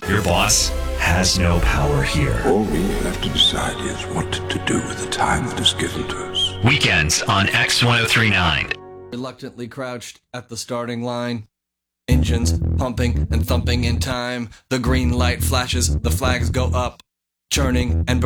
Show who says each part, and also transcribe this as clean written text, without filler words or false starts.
Speaker 1: Your boss has no power here.
Speaker 2: All we have to decide is what to do with the time that is given to us.
Speaker 1: Weekends on X1039.
Speaker 3: Reluctantly crouched at the starting line. Engines pumping and thumping in time. The green light flashes, the flags go up. Churning and